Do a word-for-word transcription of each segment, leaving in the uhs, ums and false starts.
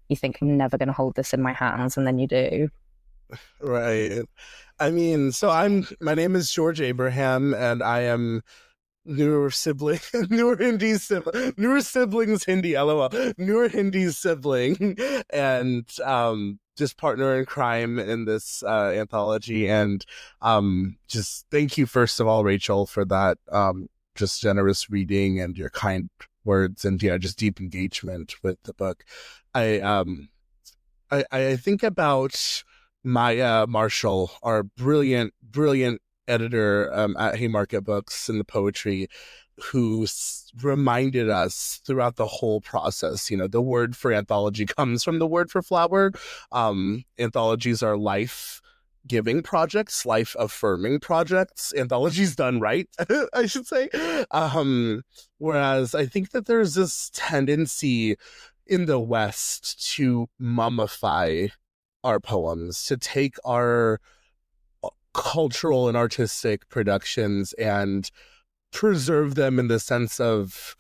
you think I'm never going to hold this in my hands, and then you do. Right. I mean, so I'm, my name is George Abraham, and I am newer sibling, newer Hindi sibling, newer siblings Hindi, lol, newer Hindi sibling, and um, just partner in crime in this uh, anthology. And um, just thank you, first of all, Rachel, for that um, just generous reading and your kind words, and yeah, just deep engagement with the book. I um, I, I think about Maya Marshall, our brilliant, brilliant editor um, at Haymarket Books in the poetry, who s- reminded us throughout the whole process. You know, the word for anthology comes from the word for flower. Um, anthologies are life giving projects, life affirming projects, anthologies done right, I should say. Um, whereas I think that there's this tendency in the West to mummify our poems, to take our cultural and artistic productions and preserve them in the sense of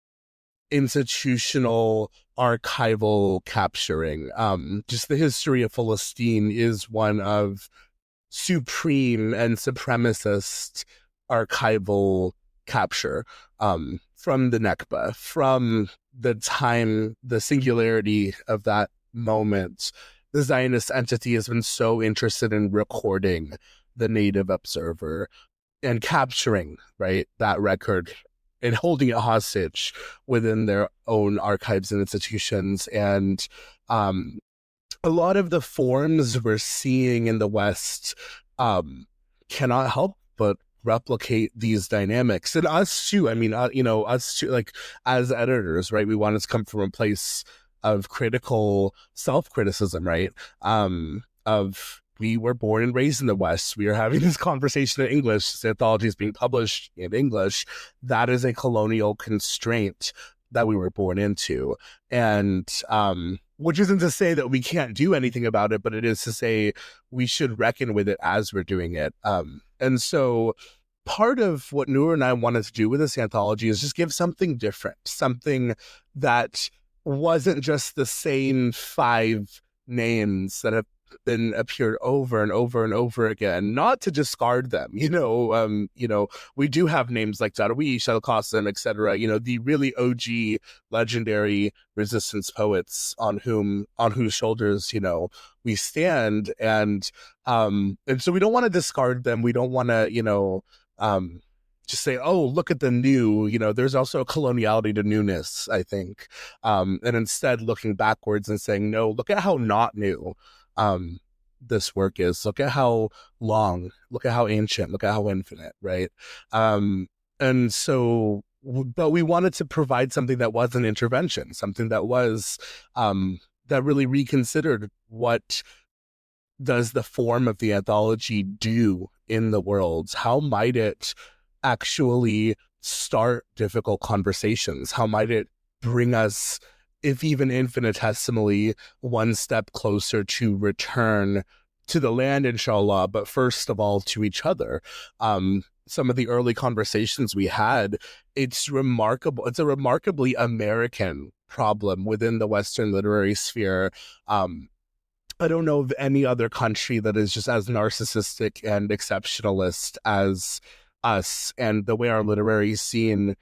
institutional archival capturing. Um, just the history of Philistine is one of supreme and supremacist archival capture, um, from the Nakba, from the time, the singularity of that moment. The Zionist entity has been so interested in recording the native observer and capturing, right, that record and holding it hostage within their own archives and institutions. And um, a lot of the forms we're seeing in the West um, cannot help but replicate these dynamics. And us too, I mean, uh, you know, us too, like as editors, right, we want to come from a place of critical self-criticism, right? Um, of we were born and raised in the West. We are having this conversation in English. This anthology is being published in English. That is a colonial constraint that we were born into. And um, which isn't to say that we can't do anything about it, but it is to say we should reckon with it as we're doing it. Um, and so part of what Noor and I wanted to do with this anthology is just give something different, something that wasn't just the same five names that have been appeared over and over and over again, not to discard them. You know, um, you know, we do have names like Darwish, Al-Qasim, et cetera. You know, the really O G legendary resistance poets on whom on whose shoulders, you know, we stand. And um, and so we don't want to discard them. We don't want to, you know, um, just say, oh, look at the new, you know, there's also a coloniality to newness, I think. Um, and instead looking backwards and saying, no, look at how not new um this work is. Look at how long, look at how ancient, look at how infinite, right? Um and so but we wanted to provide something that was an intervention, something that was um that really reconsidered what does the form of the anthology do in the world? How might it actually start difficult conversations? How might it bring us, if even infinitesimally, one step closer to return to the land, inshallah, but first of all to each other? Um, some of the early conversations we had, it's remarkable. It's a remarkably American problem within the Western literary sphere. Um, I don't know of any other country that is just as narcissistic and exceptionalist as us, and the way our literary scene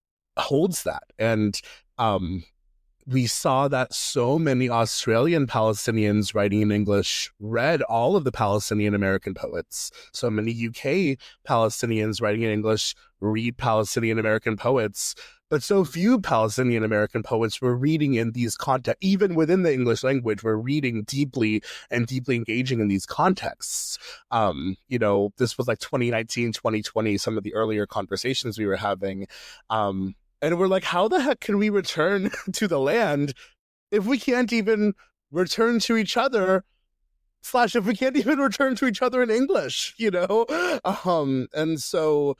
holds that. And um, we saw that so many Australian Palestinians writing in English read all of the Palestinian American poets. So many U K Palestinians writing in English read Palestinian American poets. But so few Palestinian American poets were reading in these contexts, even within the English language, were reading deeply and deeply engaging in these contexts. Um, you know, this was like twenty nineteen, twenty twenty, some of the earlier conversations we were having. Um, and we're like, how the heck can we return to the land if we can't even return to each other, slash, if we can't even return to each other in English, you know? Um, and so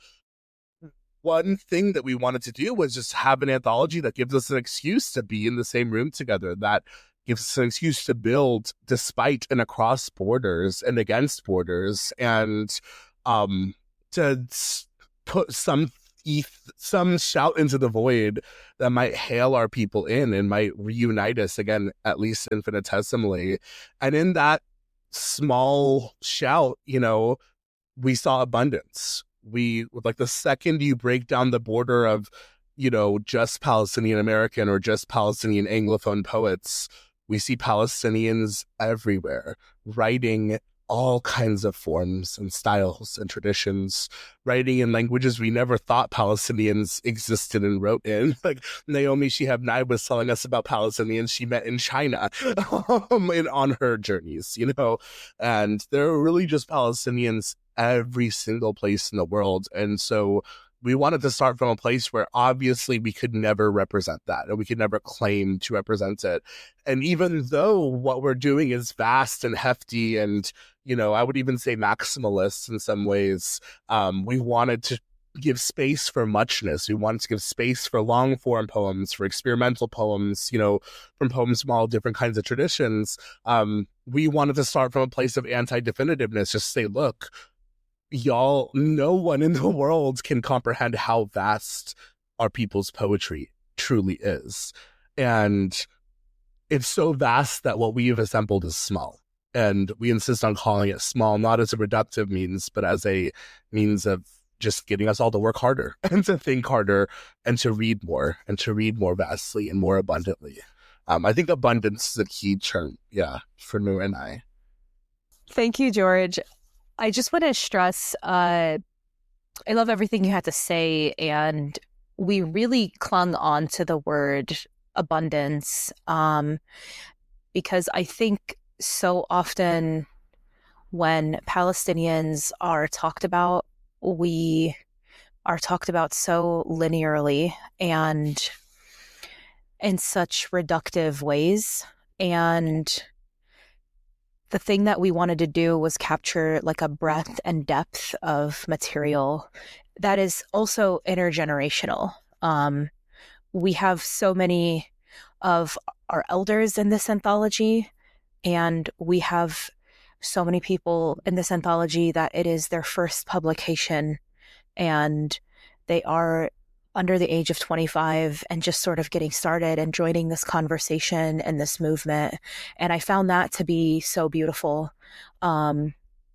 one thing that we wanted to do was just have an anthology that gives us an excuse to be in the same room together, that gives us an excuse to build despite and across borders and against borders, and um, to put some eth- some shout into the void that might hail our people in and might reunite us again, at least infinitesimally. And in that small shout, you know, we saw abundance. We, like, the second you break down the border of, you know, just Palestinian American or just Palestinian Anglophone poets, we see Palestinians everywhere writing all kinds of forms and styles and traditions, writing in languages we never thought Palestinians existed and wrote in. Like Naomi Shihab Nye was telling us about Palestinians she met in China um, in, on her journeys, you know, and there are really just Palestinians every single place in the world. And so we wanted to start from a place where obviously we could never represent that, and we could never claim to represent it. And even though what we're doing is vast and hefty and, you know, I would even say maximalist in some ways, um, we wanted to give space for muchness. We wanted to give space for long form poems, for experimental poems, you know, from poems from all different kinds of traditions. Um, we wanted to start from a place of anti-definitiveness, just say, look, y'all, no one in the world can comprehend how vast our people's poetry truly is. And it's so vast that what we have assembled is small. And we insist on calling it small, not as a reductive means, but as a means of just getting us all to work harder and to think harder and to read more and to read more vastly and more abundantly. Um, I think abundance is a key term, yeah, for Noor and I. Thank you, George. I just want to stress, uh, I love everything you had to say, and we really clung on to the word abundance, um, because I think so often when Palestinians are talked about, we are talked about so linearly and in such reductive ways. And the thing that we wanted to do was capture like a breadth and depth of material that is also intergenerational. Um, we have so many of our elders in this anthology, and we have so many people in this anthology that it is their first publication, and they are under the age of twenty-five and just sort of getting started and joining this conversation and this movement. And I found that to be so beautiful. Um,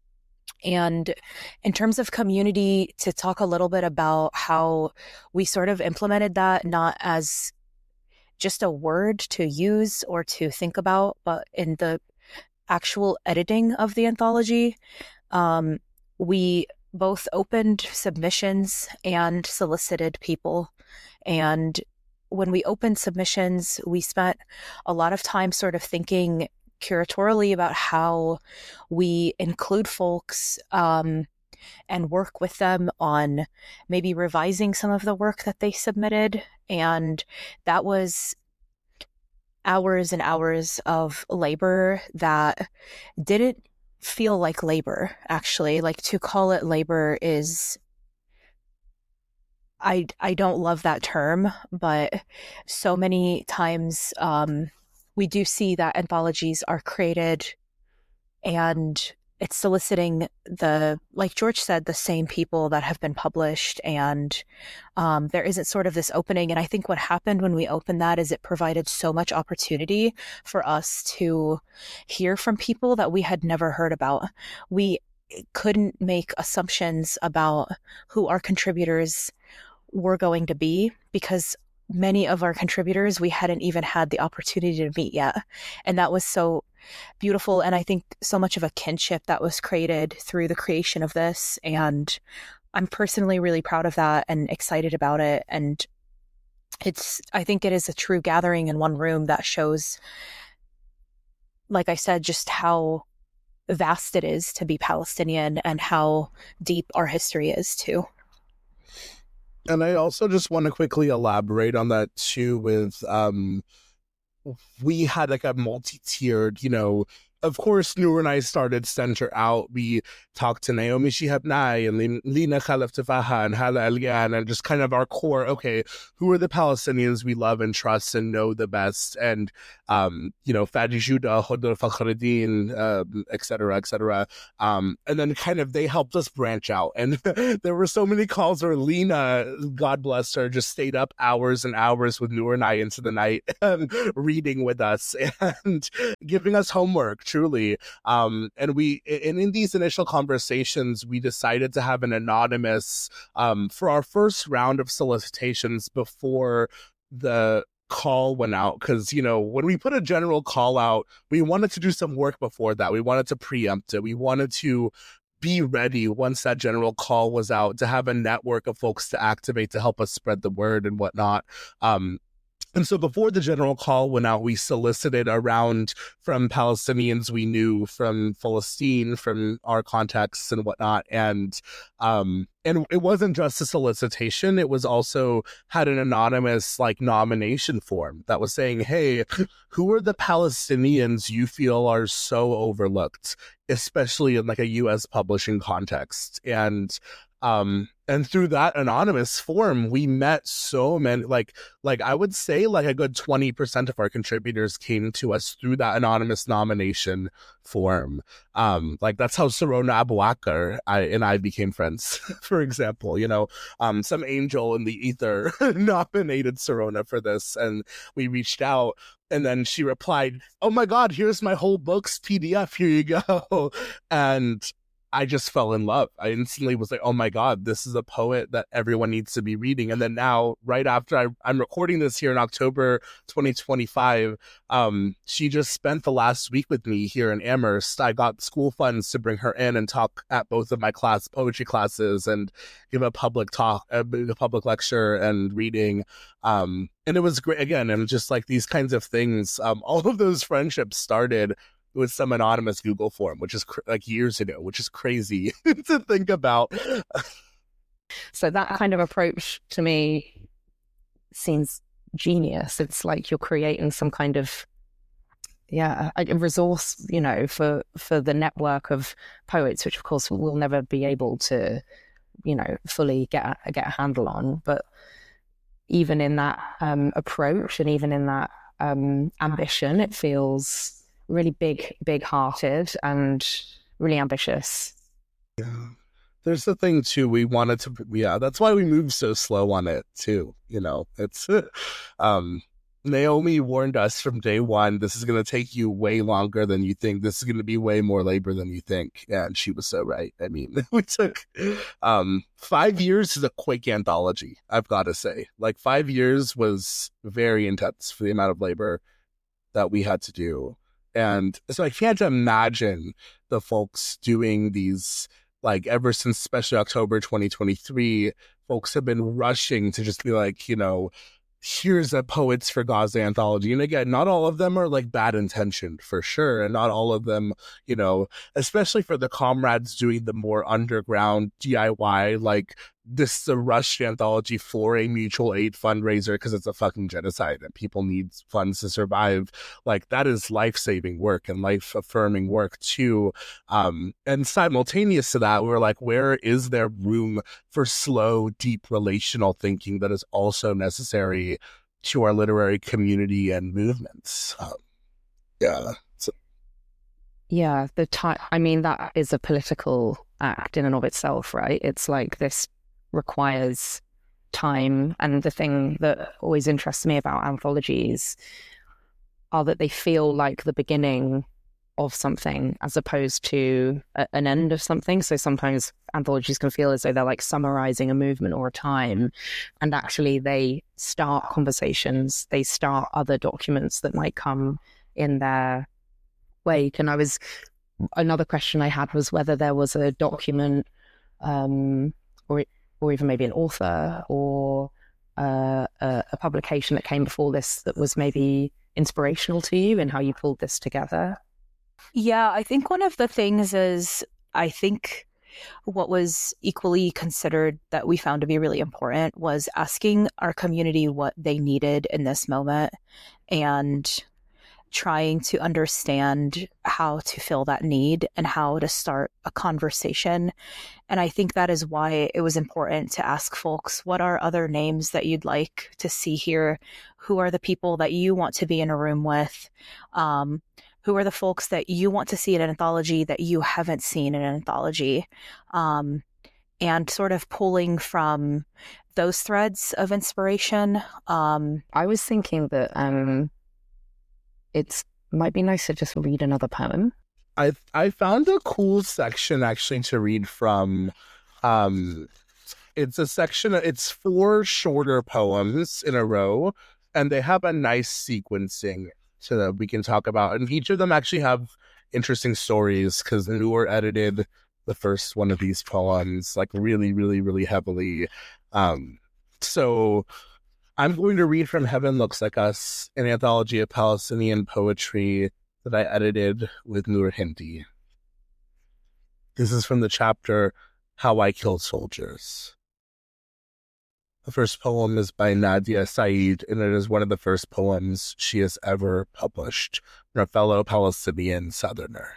and in terms of community, to talk a little bit about how we sort of implemented that, not as just a word to use or to think about, but in the actual editing of the anthology, um, we both opened submissions and solicited people. And when we opened submissions, we spent a lot of time sort of thinking curatorially about how we include folks um, and work with them on maybe revising some of the work that they submitted. And that was hours and hours of labor that didn't feel like labor, actually. Like, to call it labor is, I I don't love that term, but so many times um, we do see that anthologies are created and it's soliciting the, like George said, the same people that have been published, and um, there isn't sort of this opening. And I think what happened when we opened that is it provided so much opportunity for us to hear from people that we had never heard about. We couldn't make assumptions about who our contributors were going to be because many of our contributors we hadn't even had the opportunity to meet yet. And that was so beautiful. And I think so much of a kinship that was created through the creation of this. And I'm personally really proud of that and excited about it. And it's, I think it is a true gathering in one room that shows, like I said, just how vast it is to be Palestinian and how deep our history is too. And I also just want to quickly elaborate on that too with, um, we had like a multi-tiered, you know, of course, Noor and I started Center Out. We talked to Naomi Shihab Nye and Lina Khalif Tafaha and Hala Alian, and just kind of our core, okay, who are the Palestinians we love and trust and know the best? And, um, you know, Fadi Judah, Hodor Fakhreddin, um, et cetera, et cetera. Um, and then kind of they helped us branch out. And there were so many calls where Lina, God bless her, just stayed up hours and hours with Noor and I into the night, um, reading with us and giving us homework, truly. Um, and we, and in these initial conversations, we decided to have an anonymous, um, for our first round of solicitations before the call went out. Because, you know, when we put a general call out, we wanted to do some work before that. We wanted to preempt it. We wanted to be ready once that general call was out to have a network of folks to activate to help us spread the word and whatnot. Um, And so before the general call went out, we solicited around from Palestinians we knew, from Palestine, from our contexts and whatnot. And um, and it wasn't just a solicitation. It was also had an anonymous like nomination form that was saying, hey, who are the Palestinians you feel are so overlooked, especially in like a U S publishing context? And Um, and through that anonymous form, we met so many, like, like I would say like a good twenty percent of our contributors came to us through that anonymous nomination form. Um, like that's how Sarona Abu Akar I, and I became friends, for example, you know, um, some angel in the ether nominated Sarona for this, and we reached out. And then she replied, oh my God, here's my whole book's P D F. Here you go. And I just fell in love. I instantly was like, oh my God, this is a poet that everyone needs to be reading. And then now, right after I, I'm recording this here in October twenty twenty-five, um, she just spent the last week with me here in Amherst. I got school funds to bring her in and talk at both of my class poetry classes and give a public talk, a, a public lecture and reading. Um, and it was great again. And just like these kinds of things, um, all of those friendships started with some anonymous Google form, which is cr- like years ago, which is crazy to think about. So that kind of approach to me seems genius. It's like you're creating some kind of, yeah, a resource, you know, for, for the network of poets, which of course we'll never be able to, you know, fully get, get a handle on. But even in that um, approach and even in that um, ambition, it feels really big, big-hearted and really ambitious. Yeah. There's the thing, too, we wanted to, yeah, that's why we moved so slow on it, too, you know, it's, um, Naomi warned us from day one, this is going to take you way longer than you think, this is going to be way more labor than you think, and she was so right. I mean, we took, um, five years is a quick anthology, I've got to say, like, five years was very intense for the amount of labor that we had to do. And so I can't imagine the folks doing these, like, ever since especially October twenty twenty-three, folks have been rushing to just be like, you know, here's a Poets for Gaza anthology. And again, not all of them are like bad intentioned for sure. And not all of them, you know, especially for the comrades doing the more underground D I Y, like this is a rushed anthology for a mutual aid fundraiser because it's a fucking genocide and people need funds to survive. Like that is life-saving work and life-affirming work too. Um, and simultaneous to that, we're like, where is there room for slow, deep relational thinking that is also necessary to our literary community and movements? Um, yeah. So. Yeah, the time, I mean, that is a political act in and of itself, right? It's like this requires time, and the thing that always interests me about anthologies are that they feel like the beginning of something as opposed to a, an end of something. So sometimes anthologies can feel as though they're like summarizing a movement or a time, and actually they start conversations, they start other documents that might come in their wake. And I was, another question I had was whether there was a document um, or or even maybe an author or uh, a, a publication that came before this that was maybe inspirational to you in how you pulled this together. Yeah, I think one of the things is, I think what was equally considered that we found to be really important was asking our community what they needed in this moment, and trying to understand how to fill that need and how to start a conversation. And I think that is why it was important to ask folks, what are other names that you'd like to see here? Who are the people that you want to be in a room with? Um, who are the folks that you want to see in an anthology that you haven't seen in an anthology? Um, and sort of pulling from those threads of inspiration. Um, I was thinking that um, it's might be nice to just read another poem. I I found a cool section actually to read from. Um, it's a section. It's four shorter poems in a row, and they have a nice sequencing so that we can talk about. And each of them actually have interesting stories because Noor edited the first one of these poems like really, really, really heavily. Um, so I'm going to read from Heaven Looks Like Us, an anthology of Palestinian poetry that I edited with Noor Hindi. This is from the chapter, How I Kill Soldiers. The first poem is by Nadia Saeed, and it is one of the first poems she has ever published from a fellow Palestinian Southerner.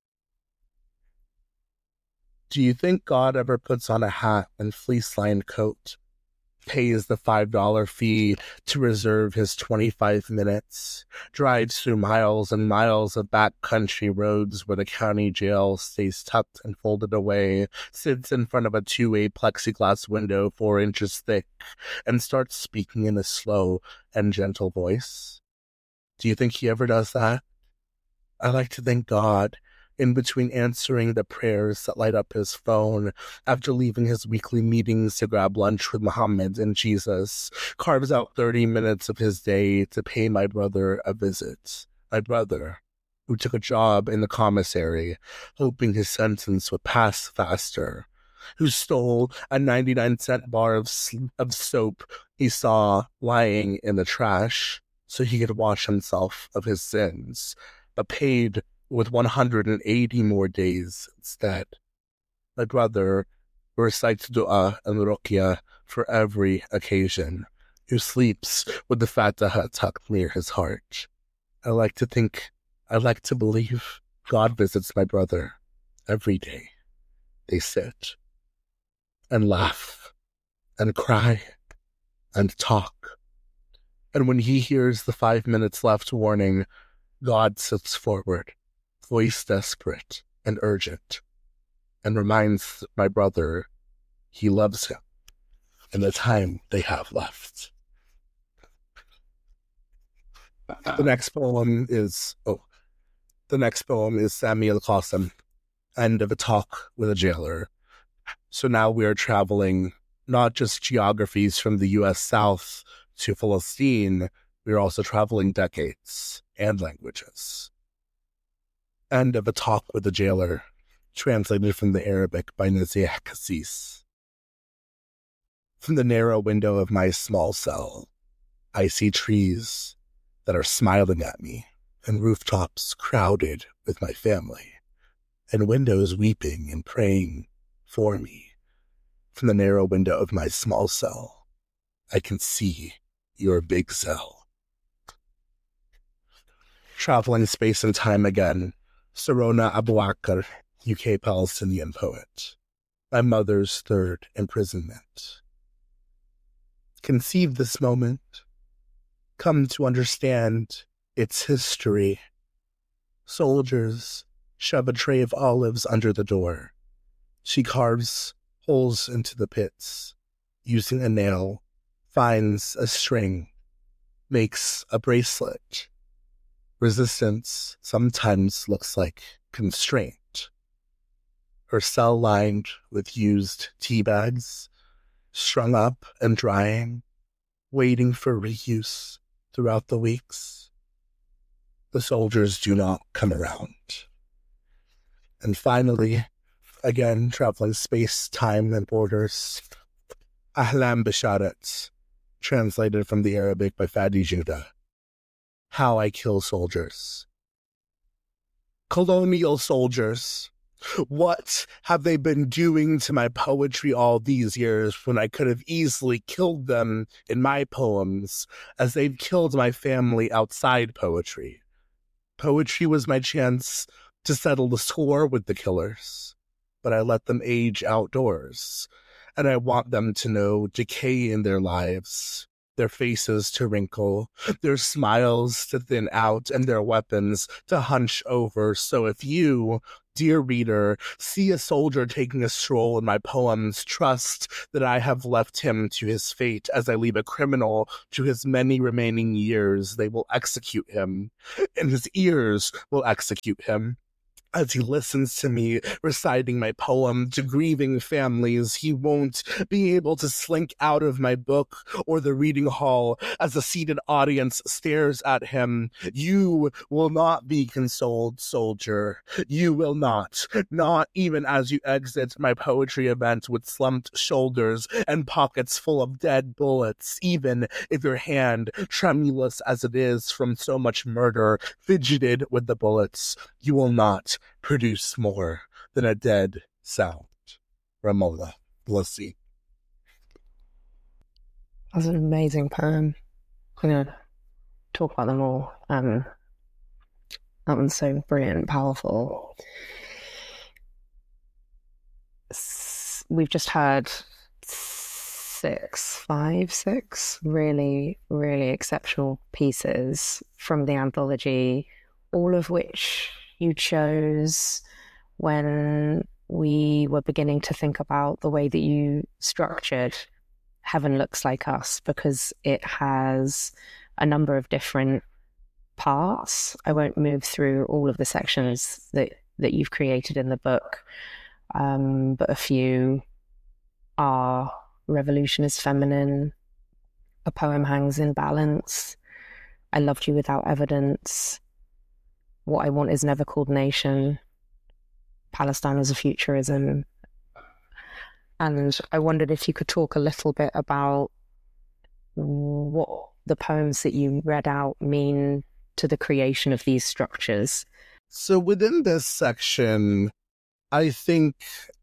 Do you think God ever puts on a hat and fleece-lined coat, pays the five dollar fee to reserve his twenty-five minutes, drives through miles and miles of backcountry roads where the county jail stays tucked and folded away, sits in front of a two-way plexiglass window four inches thick, and starts speaking in a slow and gentle voice? Do you think he ever does that? I like to thank God, in between answering the prayers that light up his phone, after leaving his weekly meetings to grab lunch with Muhammad and Jesus, carves out thirty minutes of his day to pay my brother a visit. My brother, who took a job in the commissary, hoping his sentence would pass faster, who stole a ninety-nine cent bar of, sl- of soap he saw lying in the trash so he could wash himself of his sins, but paid with one hundred eighty more days instead. My brother, who recites dua and ruqya for every occasion, who sleeps with the Fatiha tucked near his heart. I like to think, I like to believe God visits my brother every day. They sit and laugh and cry and talk. And when he hears the five minutes left warning, God sits forward, voice desperate and urgent, and reminds my brother he loves him and the time they have left. The next poem is, oh, the next poem is Sami al-Qasim, End of a Talk with a Jailer. So now we are traveling not just geographies from the U S South to Palestine, we are also traveling decades and languages. End of a Talk with a Jailer, translated from the Arabic by Nazih Kassis. From the narrow window of my small cell, I see trees that are smiling at me, and rooftops crowded with my family, and windows weeping and praying for me. From the narrow window of my small cell, I can see your big cell. Traveling space and time again, Sarona Abouakar, U K Palestinian poet. My mother's third imprisonment. Conceive this moment. Come to understand its history. Soldiers shove a tray of olives under the door. She carves holes into the pits, using a nail, finds a string, makes a bracelet. Resistance sometimes looks like constraint. Her cell lined with used tea bags, strung up and drying, waiting for reuse throughout the weeks. The soldiers do not come around. And finally, again, traveling space, time, and borders, Ahlam Bisharat, translated from the Arabic by Fadi Judah. How I Kill Soldiers. Colonial soldiers, what have they been doing to my poetry all these years when I could have easily killed them in my poems as they've killed my family outside poetry? Poetry was my chance to settle the score with the killers, but I let them age outdoors, and I want them to know decay in their lives, their faces to wrinkle, their smiles to thin out, and their weapons to hunch over. So if you, dear reader, see a soldier taking a stroll in my poems, trust that I have left him to his fate as I leave a criminal to his many remaining years. They will execute him, and his ears will execute him. As he listens to me reciting my poem to grieving families, he won't be able to slink out of my book or the reading hall as a seated audience stares at him. You will not be consoled, soldier. You will not. Not even as you exit my poetry event with slumped shoulders and pockets full of dead bullets, even if your hand, tremulous as it is from so much murder, fidgeted with the bullets. You will not produce more than a dead sound. Romola Blasi. That's an amazing poem. I'm going to talk about them all. Um, that one's so brilliant and powerful. S- We've just had six, five, six really, really exceptional pieces from the anthology, all of which you chose when we were beginning to think about the way that you structured Heaven Looks Like Us, because it has a number of different parts. I won't move through all of the sections that, that you've created in the book, um, but a few are Revolution is Feminine, A Poem Hangs in Balance, I Loved You Without Evidence, What I Want Is Never Called Nation, Palestine as a Futurism. And I wondered if you could talk a little bit about what the poems that you read out mean to the creation of these structures. So within this section, I think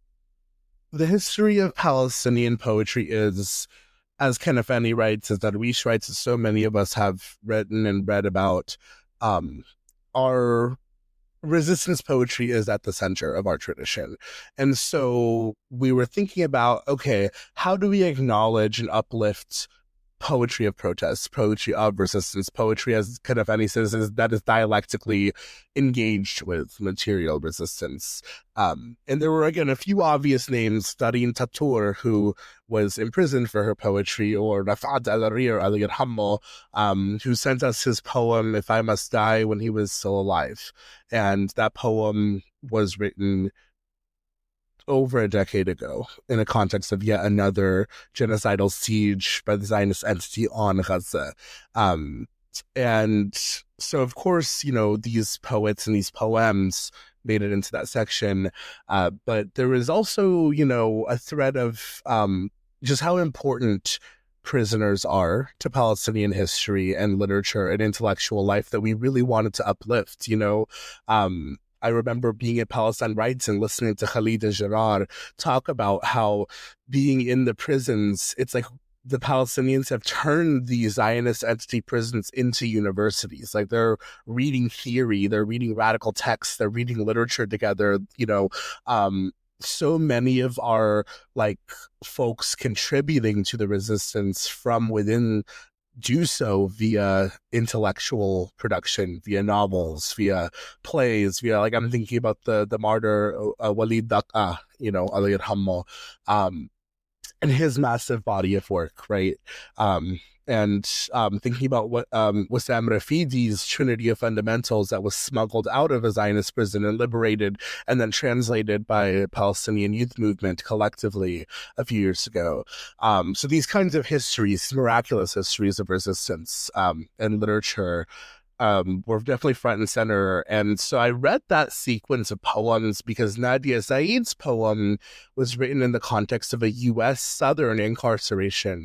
the history of Palestinian poetry is, as Kenneth Fenney writes, as Darwish writes, as so many of us have written and read about, um, our resistance poetry is at the center of our tradition. And so we were thinking about, okay, how do we acknowledge and uplift poetry of protest, poetry of resistance, poetry, as Kenneth Fenney says, is that is dialectically engaged with material resistance. Um, and there were, again, a few obvious names, Darin Tatur, who was imprisoned for her poetry, or Rafat al-Arir al-Yarhammo, um, who sent us his poem, If I Must Die, when he was still alive. And that poem was written over a decade ago in a context of yet another genocidal siege by the Zionist entity on Gaza. Um, and so, of course, you know, these poets and these poems made it into that section. Uh, but there is also, you know, a thread of um, just how important prisoners are to Palestinian history and literature and intellectual life that we really wanted to uplift, you know. Um, I remember being at Palestine Rights and listening to Khalida Jarrar talk about how being in the prisons, it's like the Palestinians have turned the Zionist entity prisons into universities. Like, they're reading theory, they're reading radical texts, they're reading literature together, you know. Um, so many of our, like, folks contributing to the resistance from within do so via intellectual production, via novels, via plays, via, like, I'm thinking about the the martyr uh, Walid Daqa, you know, Allah Yarhammo, um, and his massive body of work, right? Um, and um, thinking about what um, Wissam Rafidi's Trinity of Fundamentals that was smuggled out of a Zionist prison and liberated and then translated by a Palestinian youth movement collectively a few years ago. Um, so these kinds of histories, miraculous histories of resistance um, and literature, um, were definitely front and center. And so I read that sequence of poems because Nadia Saeed's poem was written in the context of a U S Southern incarceration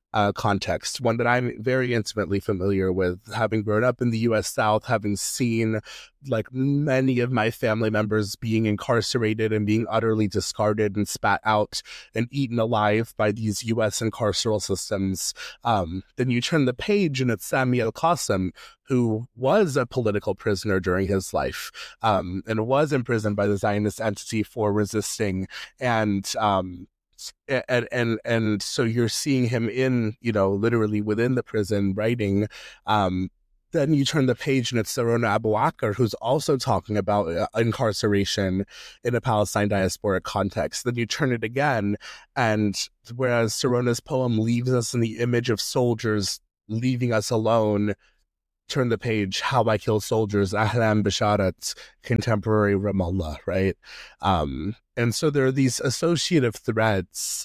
uh, context, one that I'm very intimately familiar with, having grown up in the U S South, having seen like many of my family members being incarcerated and being utterly discarded and spat out and eaten alive by these U S incarceral systems. Um, then you turn the page and it's Sami al-Qasim, who was a political prisoner during his life, um, and was imprisoned by the Zionist entity for resisting. And, um, and, and, and so you're seeing him in, you know, literally within the prison writing. Um, then you turn the page and it's Sarona Abu Akleh, who's also talking about uh, incarceration in a Palestine diasporic context. Then you turn it again, and whereas Sarona's poem leaves us in the image of soldiers leaving us alone, turn the page, How I Kill Soldiers, Ahlam Bisharat, contemporary Ramallah, right? Um, and so there are these associative threads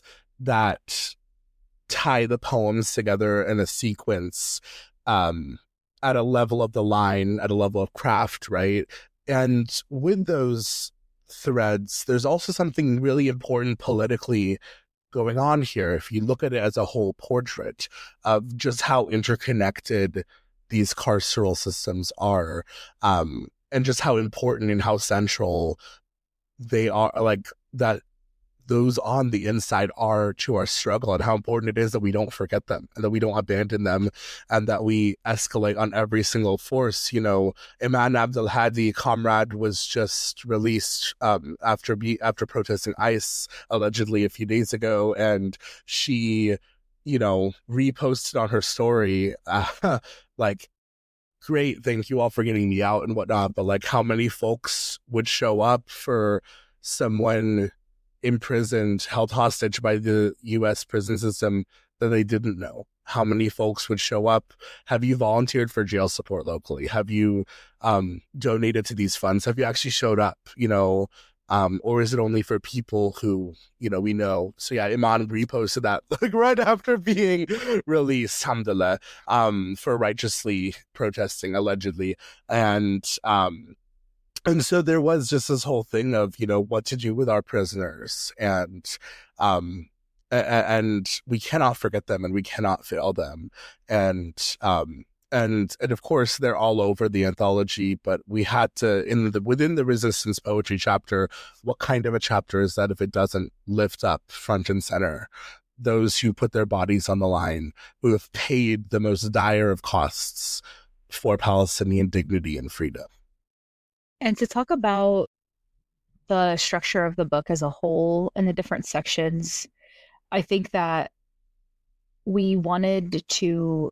that tie the poems together in a sequence, um, at a level of the line, at a level of craft, right? And with those threads, there's also something really important politically going on here. If you look at it as a whole portrait of just how interconnected these carceral systems are, um, and just how important and how central they are, like that those on the inside are to our struggle, and how important it is that we don't forget them and that we don't abandon them and that we escalate on every single force. You know, Iman Abdel Hadi, comrade, was just released um, after be after protesting ICE allegedly a few days ago, and she, you know, reposted on her story, uh, like, great, thank you all for getting me out and whatnot, but like, how many folks would show up for someone imprisoned, held hostage by the U S prison system that they didn't know? How many folks would show up? Have you volunteered for jail support locally? Have you um, donated to these funds? Have you actually showed up, you know? Um, or is it only for people who, you know, we know? So yeah, Iman reposted that like right after being released, alhamdulillah, um, for righteously protesting, allegedly. And um, and so there was just this whole thing of, you know, what to do with our prisoners. And um, and we cannot forget them and we cannot fail them. And um, And and of course they're all over the anthology, but we had to, in the within the resistance poetry chapter, what kind of a chapter is that if it doesn't lift up front and center those who put their bodies on the line, who have paid the most dire of costs for Palestinian dignity and freedom? And to talk about the structure of the book as a whole and the different sections, I think that we wanted to,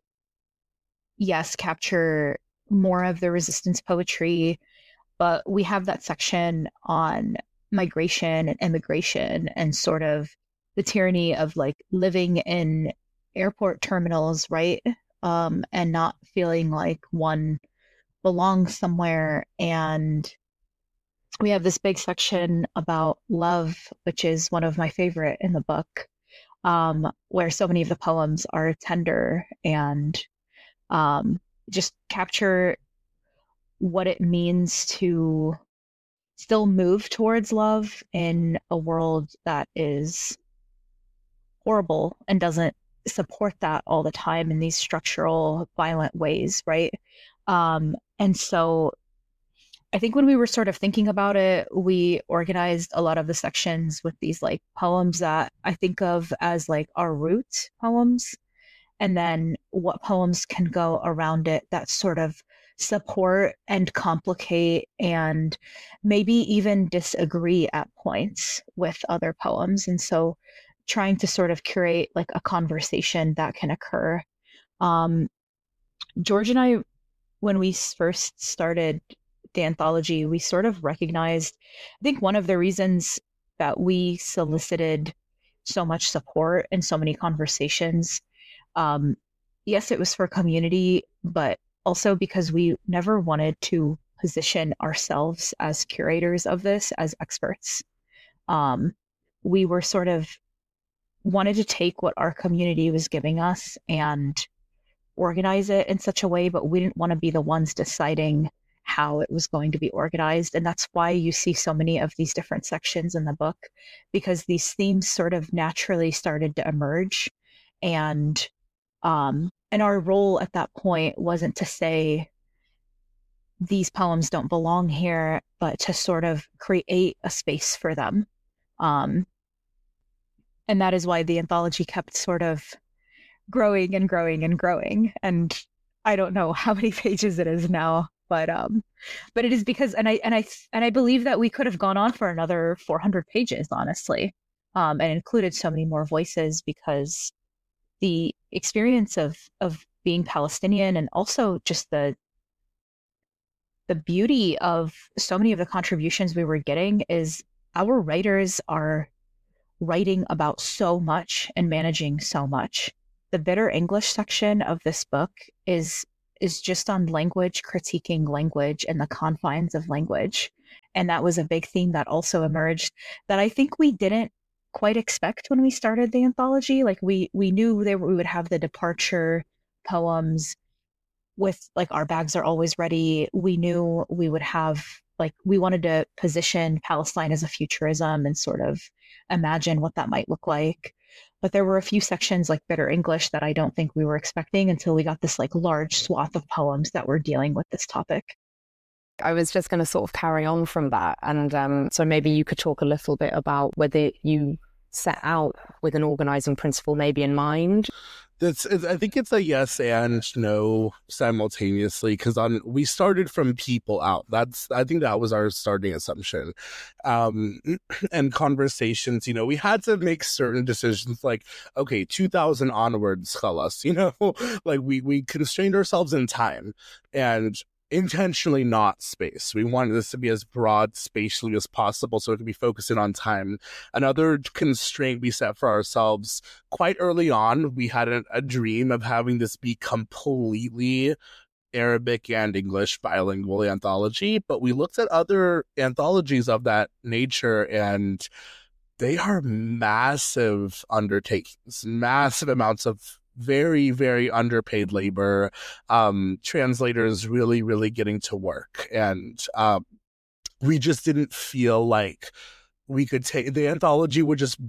yes, capture more of the resistance poetry, but we have that section on migration and immigration and sort of the tyranny of like living in airport terminals, right? Um, and not feeling like one belongs somewhere. And we have this big section about love, which is one of my favorite in the book, um, where so many of the poems are tender and Um, just capture what it means to still move towards love in a world that is horrible and doesn't support that all the time in these structural, violent ways, right? Um, and so I think when we were sort of thinking about it, we organized a lot of the sections with these like poems that I think of as like our root poems, and then what poems can go around it that sort of support and complicate and maybe even disagree at points with other poems. And so trying to sort of curate like a conversation that can occur. Um, George and I, when we first started the anthology, we sort of recognized, I think one of the reasons that we solicited so much support and so many conversations, um, yes, it was for community, but also because we never wanted to position ourselves as curators of this, as experts. Um, we were sort of wanted to take what our community was giving us and organize it in such a way, but we didn't want to be the ones deciding how it was going to be organized. And that's why you see so many of these different sections in the book, because these themes sort of naturally started to emerge. And Um, and our role at that point wasn't to say these poems don't belong here, but to sort of create a space for them. Um, and that is why the anthology kept sort of growing and growing and growing. And I don't know how many pages it is now, but um, but it is because, and I and I and I believe that we could have gone on for another four hundred pages, honestly, um, and included so many more voices, because the experience of of being Palestinian, and also just the the beauty of so many of the contributions we were getting, is our writers are writing about so much and managing so much. The bitter English section of this book is is just on language, critiquing language and the confines of language. And that was a big theme that also emerged, that I think we didn't quite expect when we started the anthology. Like we we knew that we would have the departure poems with like Our Bags Are Always Ready. We knew we would have, like, we wanted to position Palestine as a futurism and sort of imagine what that might look like. But there were a few sections like Bitter English that I don't think we were expecting until we got this like large swath of poems that were dealing with this topic. I was just going to sort of carry on from that. And um, so maybe you could talk a little bit about whether you set out with an organizing principle maybe in mind. That's, I think it's a yes and no simultaneously, because on we started from people out. That's I think that was our starting assumption, um, and conversations. You know, we had to make certain decisions, like okay, two thousand onwards, khalas. You know, like we we constrained ourselves in time, and intentionally not space. We wanted this to be as broad spatially as possible so it could be focusing on time. Another constraint we set for ourselves quite early on, we had a, a dream of having this be completely Arabic and English bilingual anthology, but we looked at other anthologies of that nature, and they are massive undertakings, massive amounts of very, very underpaid labor, um, translators really, really getting to work. And um, we just didn't feel like we could take, the anthology would just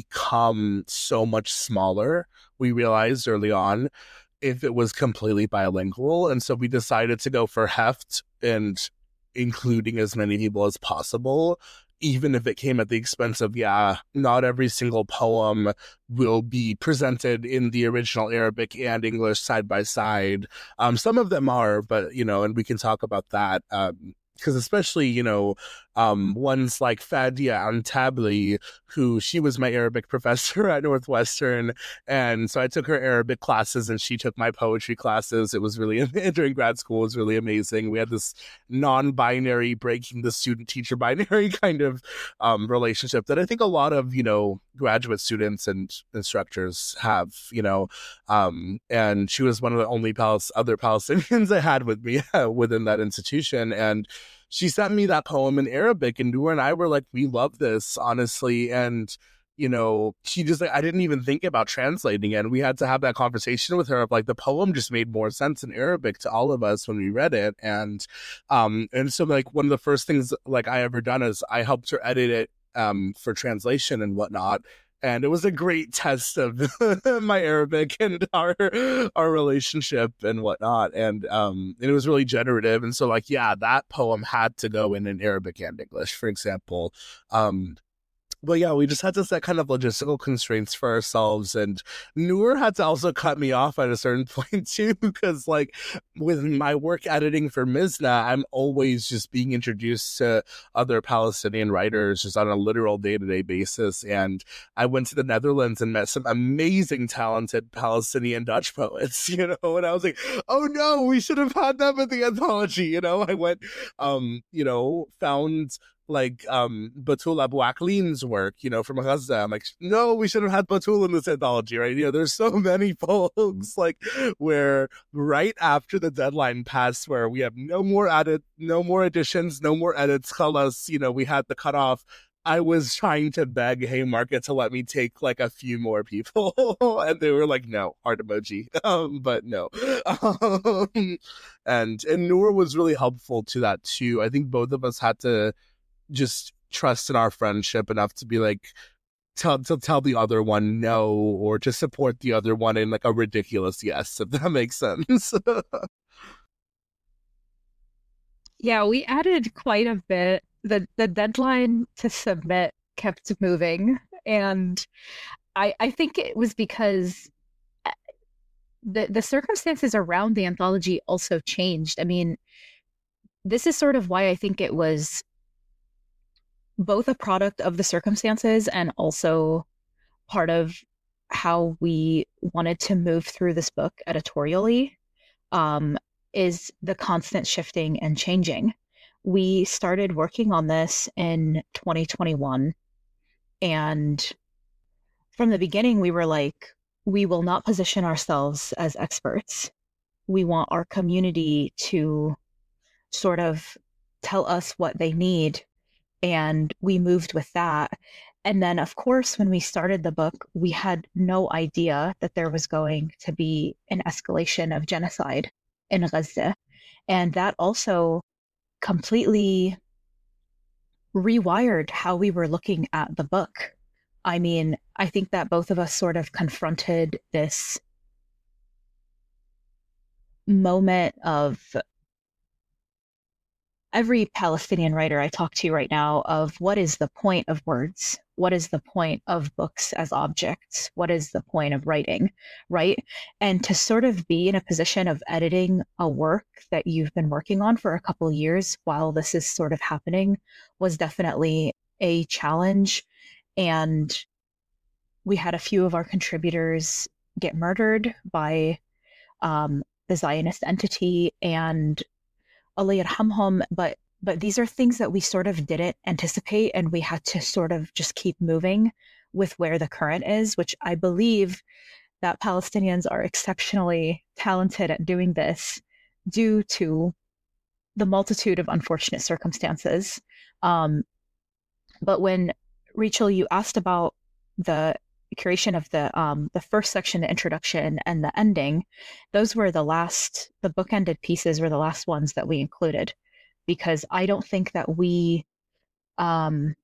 become so much smaller, we realized early on, if it was completely bilingual. And so we decided to go for heft and including as many people as possible, even if it came at the expense of, yeah, not every single poem will be presented in the original Arabic and English side by side. Um, some of them are, but, you know, and we can talk about that. Um, because especially, you know, um, ones like Fadia Antabli, who she was my Arabic professor at Northwestern. And so I took her Arabic classes and she took my poetry classes. It was really, during grad school, it was really amazing. We had this non-binary, breaking the student-teacher binary kind of um, relationship that I think a lot of, you know, graduate students and instructors have, you know, um, and she was one of the only Pal- other Palestinians I had with me within that institution. And she sent me that poem in Arabic, and Noor and I were like, we love this, honestly. And, you know, she just, like, I didn't even think about translating it. And we had to have that conversation with her of like, the poem just made more sense in Arabic to all of us when we read it. And, um, and so like one of the first things like I ever done is I helped her edit it, um, for translation and whatnot. And it was a great test of my Arabic and our our relationship and whatnot. And um, and it was really generative. And so, like, yeah, that poem had to go in in Arabic and English, for example. Um, but yeah, we just had to set kind of logistical constraints for ourselves. And Noor had to also cut me off at a certain point too, because like with my work editing for Mizna, I'm always just being introduced to other Palestinian writers just on a literal day-to-day basis. And I went to the Netherlands and met some amazing, talented Palestinian Dutch poets, you know, and I was like, oh no, we should have had them in the anthology. You know, I went, um, you know, found like um Batul Abu Aklin's work, you know, from Gaza. I'm like, no, we should have had Batul in this anthology, right? You know, there's so many folks like where right after the deadline passed, where we have no more edit, no more additions, no more edits, khalas, you know, we had the cutoff. I was trying to beg Haymarket to let me take like a few more people, and they were like, "No, heart emoji." Um, but no, um, and and Noor was really helpful to that too. I think both of us had to just trust in our friendship enough to be like, tell to tell the other one no, or to support the other one in like a ridiculous yes, if that makes sense. Yeah, we added quite a bit. The the deadline to submit kept moving. And I I think it was because the the circumstances around the anthology also changed. I mean, this is sort of why I think it was both a product of the circumstances and also part of how we wanted to move through this book editorially, um, is the constant shifting and changing. We started working on this in twenty twenty-one, and from the beginning, we were like, we will not position ourselves as experts. We want our community to sort of tell us what they need, and we moved with that. And then, of course, when we started the book, we had no idea that there was going to be an escalation of genocide in Gaza. And that also completely rewired how we were looking at the book. I mean, I think that both of us sort of confronted this moment of every Palestinian writer I talk to right now of what is the point of words? What is the point of books as objects? What is the point of writing, right? And to sort of be in a position of editing a work that you've been working on for a couple of years while this is sort of happening was definitely a challenge. And we had a few of our contributors get murdered by um, the Zionist entity, and Allah yarhamhum, but but these are things that we sort of didn't anticipate, and we had to sort of just keep moving with where the current is, which I believe that Palestinians are exceptionally talented at doing this due to the multitude of unfortunate circumstances. Um, but when, Rachel, you asked about the curation of the um, the first section, the introduction, and the ending, those were the last, the bookended pieces were the last ones that we included, because I don't think that we um,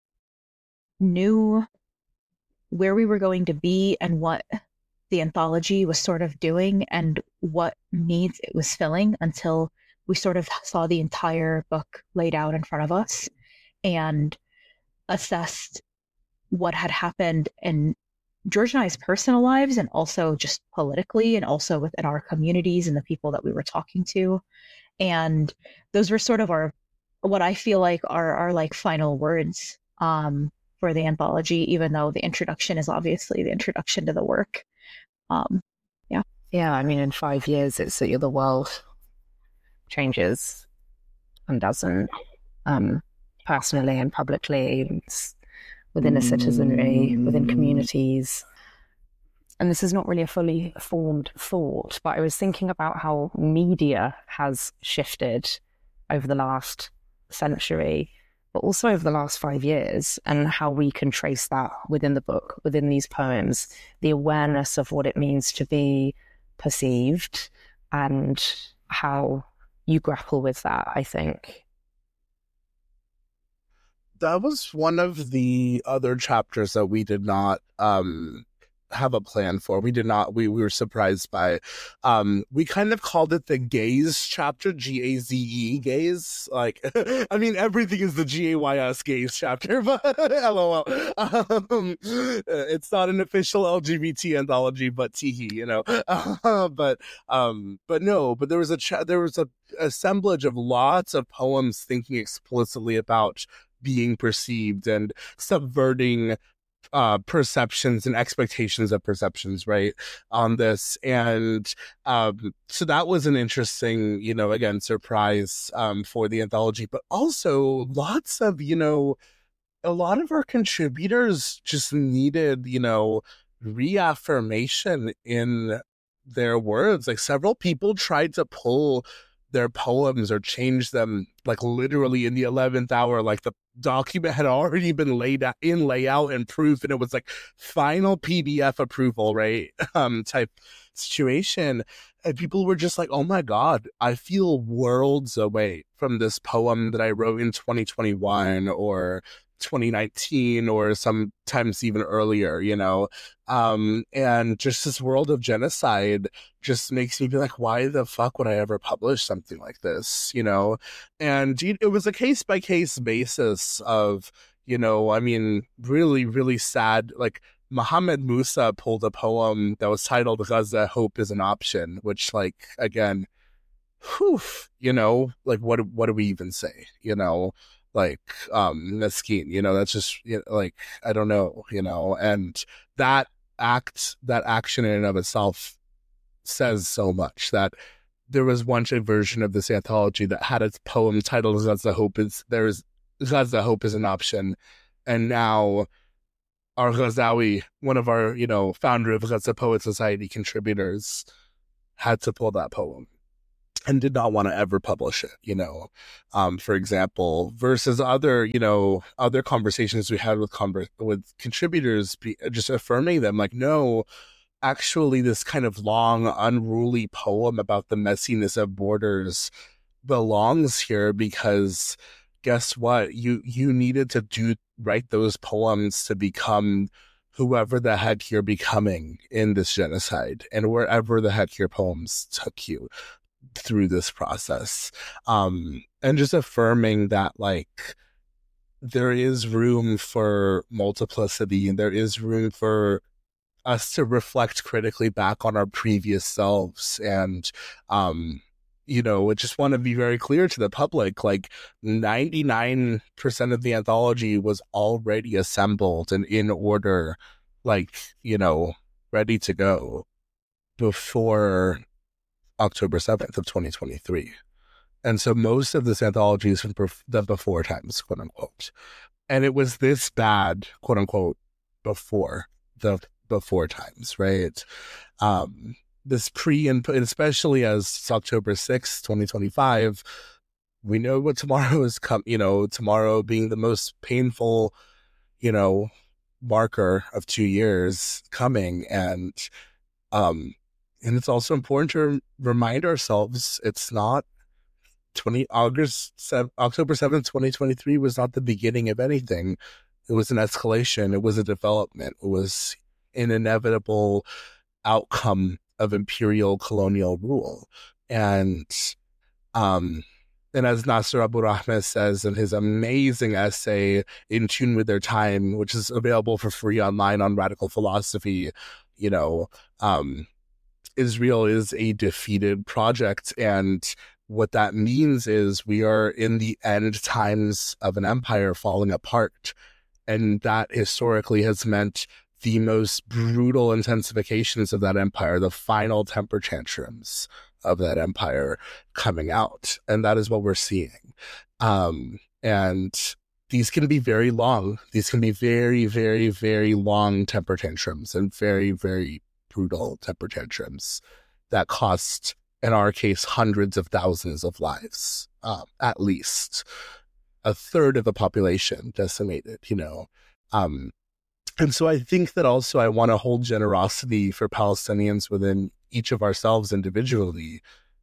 knew where we were going to be and what the anthology was sort of doing and what needs it was filling until we sort of saw the entire book laid out in front of us and assessed what had happened in George and I's personal lives, and also just politically, and also within our communities and the people that we were talking to. And those were sort of our, what I feel like are our like final words um, for the anthology, even though the introduction is obviously the introduction to the work. Um, yeah. Yeah, I mean, in five years, it's that the world changes and doesn't, um, personally and publicly, within a citizenry, within communities. And this is not really a fully formed thought, but I was thinking about how media has shifted over the last century, but also over the last five years, and how we can trace that within the book, within these poems, the awareness of what it means to be perceived and how you grapple with that, I think. That was one of the other chapters that we did not um, have a plan for. We did not, we, we were surprised by. Um, we kind of called it the gaze chapter, G A Z E, gaze. Like, I mean, everything is the G A Y S gaze chapter, but LOL. Um, it's not an official L G B T anthology, but teehee, you know. Uh, but, um, but no, but there was a, cha- there was a assemblage of lots of poems thinking explicitly about being perceived and subverting uh, perceptions and expectations of perceptions, right, on this. And um, so that was an interesting, you know, again, surprise um, for the anthology, but also lots of, you know, a lot of our contributors just needed, you know, reaffirmation in their words. Like several people tried to pull their poems or change them like literally in the eleventh hour. Like the document had already been laid out in layout and proof, and it was like final P D F approval, right? Um, type situation. And people were just like, oh my God, I feel worlds away from this poem that I wrote in twenty twenty-one or twenty nineteen or sometimes even earlier, you know? Um, and just this world of genocide just makes me be like, why the fuck would I ever publish something like this, you know? And it was a case-by-case basis of, you know, I mean, really, really sad. Like, Mohammed Musa pulled a poem that was titled Gaza, Hope is an Option, which, like, again, whew, you know, like, what what do we even say, you know? Like, um, Mesquite, you know, that's just, you know, like, I don't know, you know? And that act, that action in and of itself says so much, that there was once a version of this anthology that had its poem titled Gaza, Hope is, there's Gaza, Hope is an Option. And now our Ghazawi, one of our, you know, founder of Gaza Poet Society contributors, had to pull that poem and did not want to ever publish it, you know, um, for example, versus other, you know, other conversations we had with conver- with contributors, be, just affirming them like, no, actually this kind of long, unruly poem about the messiness of borders belongs here because guess what? You you needed to do write those poems to become whoever the heck you're becoming in this genocide and wherever the heck your poems took you through this process. Um, and just affirming that, like, there is room for multiplicity and there is room for us to reflect critically back on our previous selves. And, um, you know, I just want to be very clear to the public, like ninety-nine percent of the anthology was already assembled and in order, like, you know, ready to go before October seventh of twenty twenty-three. And so most of this anthology is from the before times, quote unquote. And it was this bad, quote unquote, before the before times, right? Um, this pre and especially as it's October sixth, twenty twenty-five, we know what tomorrow is come, you know, tomorrow being the most painful, you know, marker of two years coming. And, um, and it's also important to remind ourselves it's not twenty August seventh, October seventh, twenty twenty-three was not the beginning of anything. It was an escalation. It was a development. It was an inevitable outcome of imperial colonial rule. And, um, and as Nasser Abu Rahma says in his amazing essay, In Tune with Their Time, which is available for free online on Radical Philosophy, you know, um, Israel is a defeated project. And what that means is we are in the end times of an empire falling apart. And that historically has meant the most brutal intensifications of that empire, the final temper tantrums of that empire coming out. And that is what we're seeing. Um, and these can be very long. These can be very, very, very long temper tantrums and very, very brutal temper tantrums that cost, in our case, hundreds of thousands of lives, um, at least. A third of the population decimated, you know. Um, and so I think that also I want to hold generosity for Palestinians within each of ourselves individually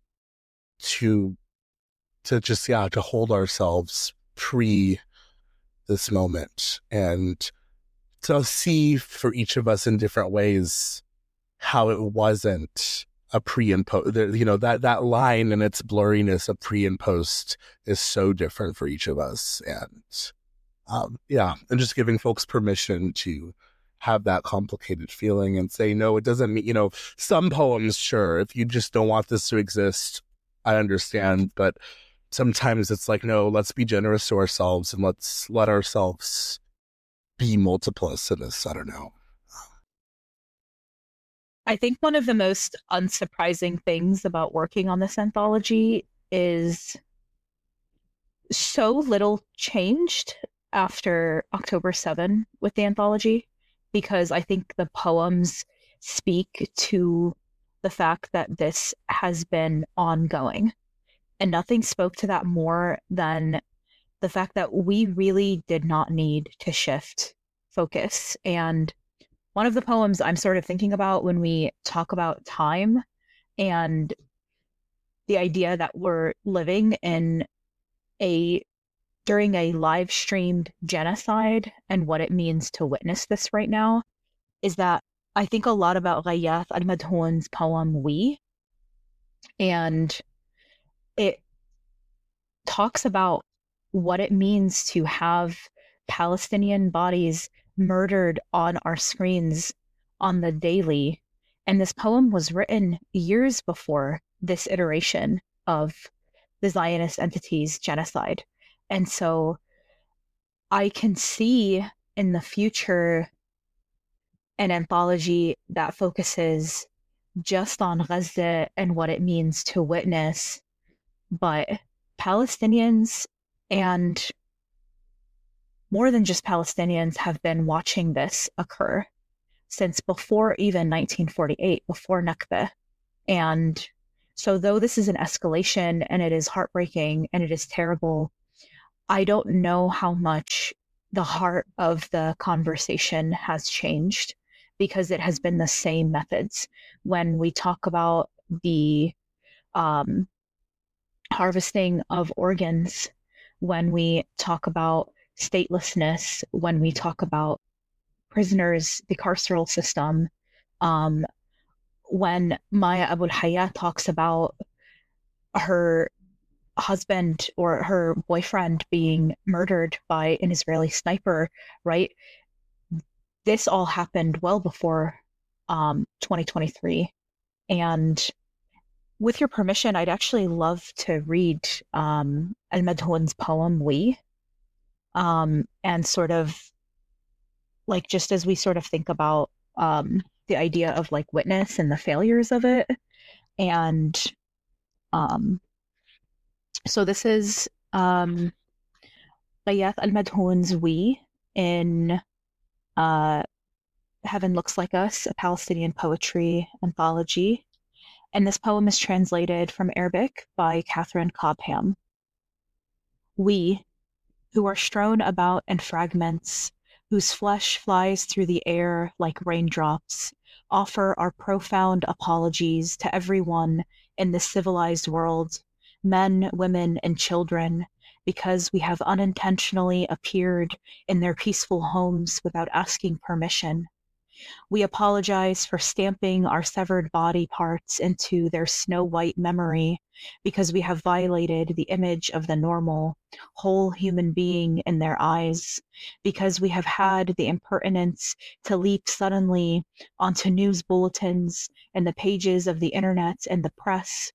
to, to just, yeah, to hold ourselves pre this moment and to see for each of us in different ways how it wasn't a pre and post, you know, that, that line and its blurriness of pre and post is so different for each of us. And, um, yeah, and just giving folks permission to have that complicated feeling and say, no, it doesn't mean, you know, some poems, sure, if you just don't want this to exist, I understand. But sometimes it's like, no, let's be generous to ourselves and let's let ourselves be multiples in this. I don't know. I think one of the most unsurprising things about working on this anthology is so little changed after October seventh with the anthology, because I think the poems speak to the fact that this has been ongoing. And nothing spoke to that more than the fact that we really did not need to shift focus. And one of the poems I'm sort of thinking about when we talk about time and the idea that we're living in a during a live streamed genocide and what it means to witness this right now is that I think a lot about Ghayath Al-Madhoun's poem We, and it talks about what it means to have Palestinian bodies murdered on our screens on the daily. And this poem was written years before this iteration of the Zionist entity's genocide. And so I can see in the future an anthology that focuses just on Gaza and what it means to witness, but Palestinians and more than just Palestinians have been watching this occur since before even nineteen forty-eight, before Nakba. And so though this is an escalation and it is heartbreaking and it is terrible, I don't know how much the heart of the conversation has changed, because it has been the same methods. When we talk about the um, harvesting of organs, when we talk about statelessness, when we talk about prisoners, the carceral system, um, when Maya Abu al-Hayat talks about her husband or her boyfriend being murdered by an Israeli sniper, right? This all happened well before um, twenty twenty-three. And with your permission, I'd actually love to read um, Al-Madhoun's poem, We, um, and sort of like, just as we sort of think about um, the idea of like witness and the failures of it. And um, so this is um, Ghayath Al-Madhoun's We in uh, Heaven Looks Like Us, a Palestinian poetry anthology. And this poem is translated from Arabic by Catherine Cobham. We, who are strewn about in fragments, whose flesh flies through the air like raindrops, offer our profound apologies to everyone in this civilized world, men, women, and children, because we have unintentionally appeared in their peaceful homes without asking permission. We apologize for stamping our severed body parts into their snow-white memory because we have violated the image of the normal, whole human being in their eyes, because we have had the impertinence to leap suddenly onto news bulletins and the pages of the internet and the press,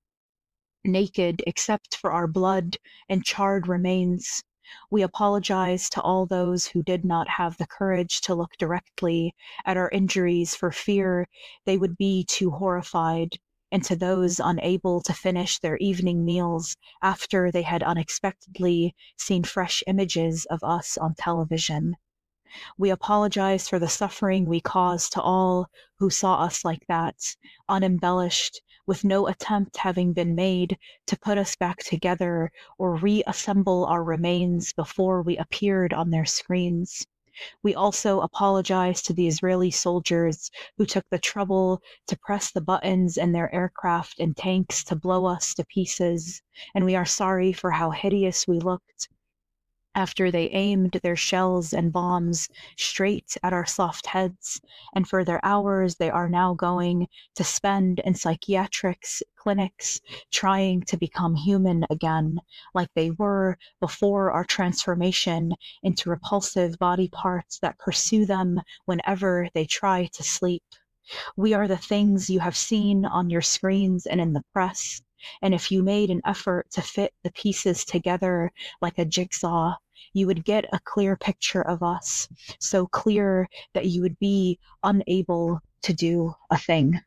naked except for our blood and charred remains. We apologize to all those who did not have the courage to look directly at our injuries for fear they would be too horrified, and to those unable to finish their evening meals after they had unexpectedly seen fresh images of us on television. We apologize for the suffering we caused to all who saw us like that, unembellished, with no attempt having been made to put us back together or reassemble our remains before we appeared on their screens. We also apologize to the Israeli soldiers who took the trouble to press the buttons in their aircraft and tanks to blow us to pieces, and we are sorry for how hideous we looked after they aimed their shells and bombs straight at our soft heads, and for their hours they are now going to spend in psychiatric clinics trying to become human again, like they were before our transformation into repulsive body parts that pursue them whenever they try to sleep. We are the things you have seen on your screens and in the press, and if you made an effort to fit the pieces together like a jigsaw, you would get a clear picture of us, so clear that you would be unable to do a thing.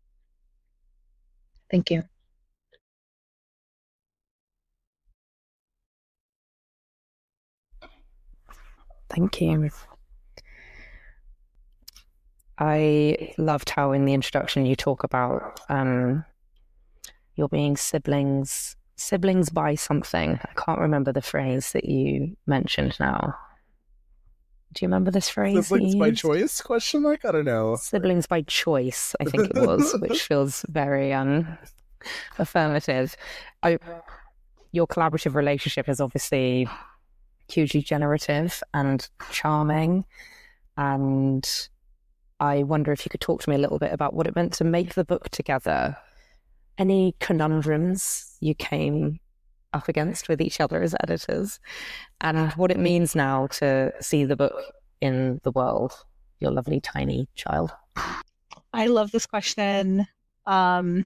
Thank you. Thank you. I loved how in the introduction you talk about um, your being siblings, siblings by something. I can't remember the phrase that you mentioned now. Do you remember this phrase? Siblings by choice? Question mark? I don't know. Siblings by choice, I think it was, which feels very um, affirmative. I, your collaborative relationship is obviously hugely generative and charming. And I wonder if you could talk to me a little bit about what it meant to make the book together. Any conundrums you came up against with each other as editors, and what it means now to see the book in the world, your lovely tiny child. I love this question. Um,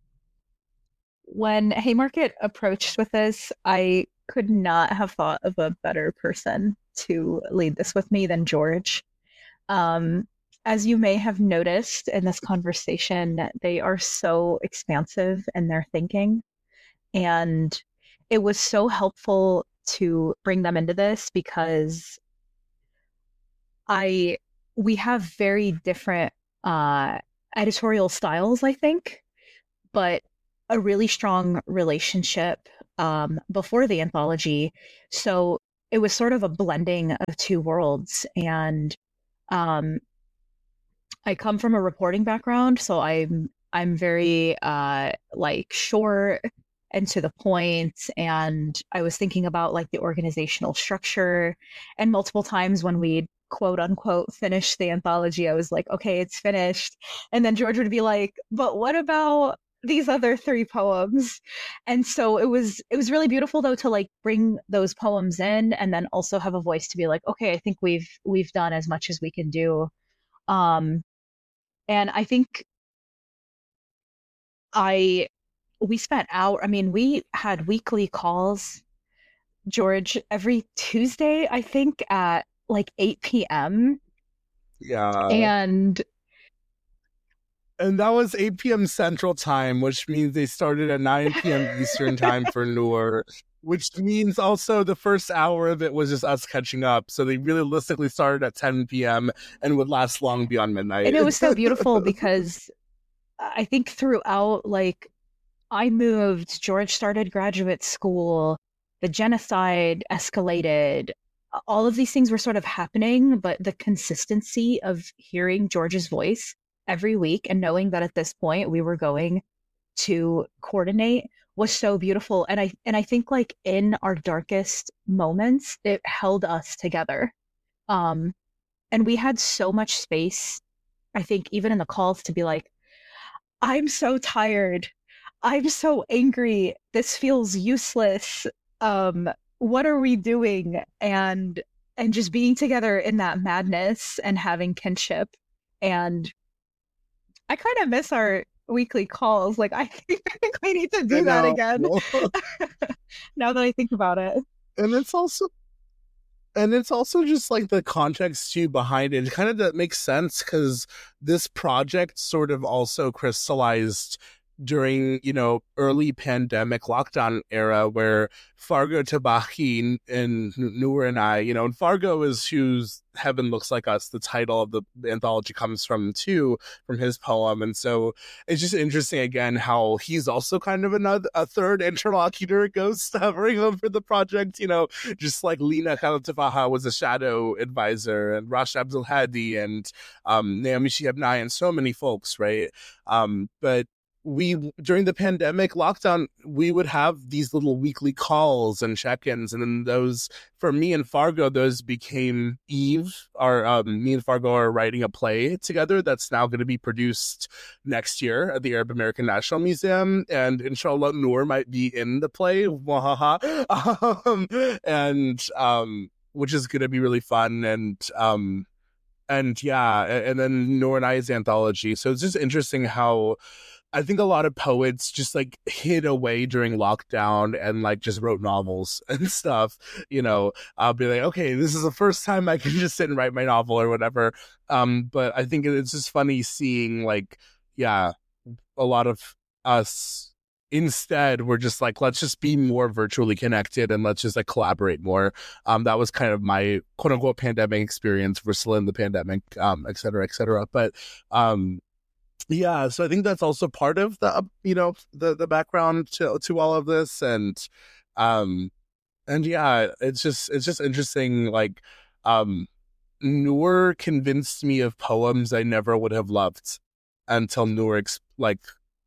when Haymarket approached with this, I could not have thought of a better person to lead this with me than George. Um, as you may have noticed in this conversation, they are so expansive in their thinking. And it was so helpful to bring them into this because I we have very different uh, editorial styles, I think, but a really strong relationship um, before the anthology. So it was sort of a blending of two worlds. And um, I come from a reporting background, so I'm I'm very uh, like short and to the point. And I was thinking about like the organizational structure. And multiple times when we'd quote unquote finish the anthology, I was like, okay, it's finished. And then George would be like, but what about these other three poems? And so it was it was really beautiful though to like bring those poems in and then also have a voice to be like, okay, I think we've we've done as much as we can do. Um, and I think I we spent hour I mean, we had weekly calls, George, every Tuesday, I think at like eight p.m. Yeah. And And that was eight p.m. Central Time, which means they started at nine p.m. Eastern Time for Noor, which means also the first hour of it was just us catching up. So they realistically started at ten p.m. and would last long beyond midnight. And it was so beautiful because I think throughout, like, I moved, George started graduate school, the genocide escalated, all of these things were sort of happening, but the consistency of hearing George's voice every week and knowing that at this point we were going to coordinate was so beautiful. And I and I think like in our darkest moments, it held us together. Um, and we had so much space, I think, even in the calls to be like, I'm so tired. I'm so angry. This feels useless. Um, what are we doing? And and just being together in that madness and having kinship. And I kind of miss our weekly calls. Like, I think, I think we need to do that again. Now that I think about it. And it's also And it's also just like the context too behind it. Kind of that makes sense because this project sort of also crystallized during, you know, early pandemic lockdown era where Fargo Tabahi and Noor and I, you know, and Fargo is whose Heaven Looks Like Us, the title of the anthology comes from too, from his poem. And so it's just interesting again how he's also kind of another a third interlocutor ghost hovering over the project, you know, just like Lina Khalatafaha was a shadow advisor and Rash Abdul Hadi and um, Naomi Shihab Nye and so many folks, right? Um, but we, during the pandemic lockdown, we would have these little weekly calls and check-ins. And then those, for me and Fargo, those became Eve. Our, um, me and Fargo are writing a play together that's now going to be produced next year at the Arab American National Museum. And inshallah, Noor might be in the play. um, and, um, which is going to be really fun. And, um, and yeah, and then Noor and I's anthology. So it's just interesting how I think a lot of poets just like hid away during lockdown and like just wrote novels and stuff. You know, I'll be like, okay, this is the first time I can just sit and write my novel or whatever. Um, but I think it's just funny seeing like, yeah, a lot of us instead we're just like, let's just be more virtually connected and let's just like collaborate more. Um, that was kind of my quote unquote pandemic experience. We're still in the pandemic, um, et cetera, et cetera. But um, yeah, so I think that's also part of the, you know, the, the background to, to all of this. And, um, and yeah, it's just, it's just interesting. Like, um, Noor convinced me of poems I never would have loved until Noor, ex- like,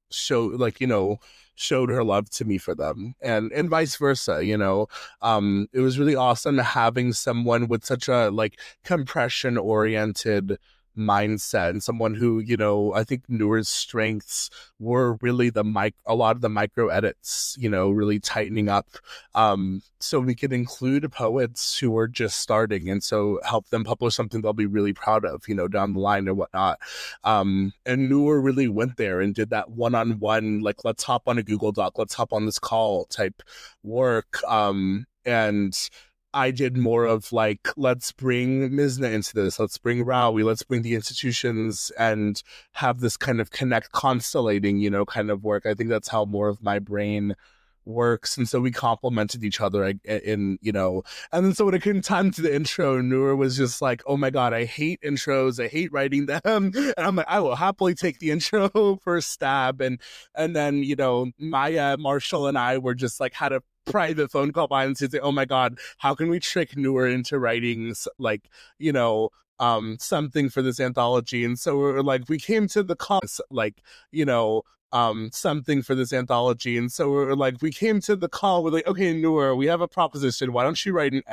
showed, like, you know, showed her love to me for them, and and vice versa, you know. Um it was really awesome having someone with such a like compression oriented mindset, and someone who, you know, I think Noor's strengths were really the mic a lot of the micro edits, you know, really tightening up, um so we could include poets who were just starting, and so help them publish something they'll be really proud of, you know, down the line or whatnot. Um and Noor really went there and did that one-on-one, like, let's hop on a Google Doc, let's hop on this call type work. Um and I did more of like, let's bring Mizna into this, let's bring Rawi, let's bring the institutions and have this kind of connect constellating, you know, kind of work. I think that's how more of my brain works. And so we complemented each other in, in, you know, and then so when it came time to the intro, Noor was just like, oh my God, I hate intros, I hate writing them. And I'm like, I will happily take the intro for a stab. And, and then, you know, Maya, Marshall, and I were just like, had a private phone call by and say, oh my God, how can we trick Noor into writing, like, you know, um, something for this anthology? And so we were like, we came to the call, like, you know, um, something for this anthology. And so we were like, we came to the call, we're like, okay, Noor, we have a proposition. Why don't you write an